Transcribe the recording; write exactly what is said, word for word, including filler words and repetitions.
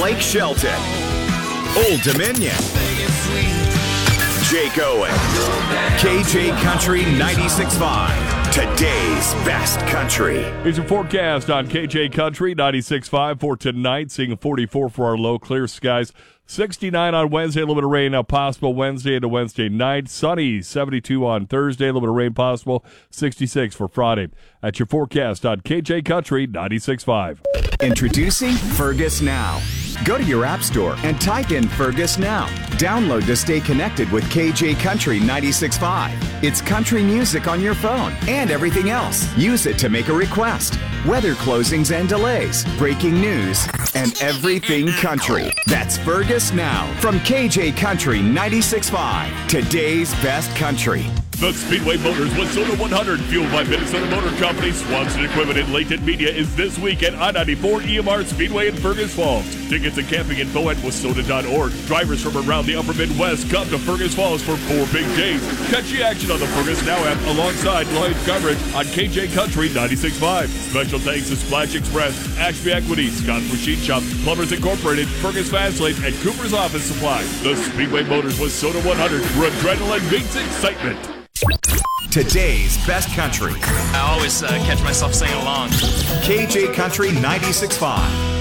Blake Shelton. Old Dominion. Jake Owen. K J Country ninety-six point five. Today's best country. Here's your forecast on K J Country ninety-six point five for tonight. Seeing forty-four for our low, clear skies. sixty-nine on Wednesday, a little bit of rain now possible Wednesday into Wednesday night. Sunny, seventy-two on Thursday, a little bit of rain possible. sixty-six for Friday. That's your forecast on K J Country ninety-six point five. Introducing Fergus Now. Go to your app store and type in Fergus Now. Download to stay connected with K J Country ninety-six point five. It's country music on your phone and everything else. Use it to make a request. Weather closings and delays, breaking news, and everything country. That's Fergus Now from K J Country ninety-six point five. Today's best country. The Speedway Motors Wayzata one hundred, fueled by Minnesota Motor Company, Swanson Equipment, and Layton Media, is this week at I ninety-four E M R Speedway in Fergus Falls. Tickets and camping info at wayzata dot org. Drivers from around the upper Midwest come to Fergus Falls for four big days. Catch the action on the Fergus Now app alongside live coverage on K J Country ninety-six point five. Special thanks to Splash Express, Ashby Equity, Scott's Machine Shop, Plumbers Incorporated, Fergus Fast Lane, and Cooper's Office Supply. The Speedway Motors Wayzata one hundred, where adrenaline meets excitement. Today's best country. I always uh, catch myself singing along. K J Country ninety-six point five.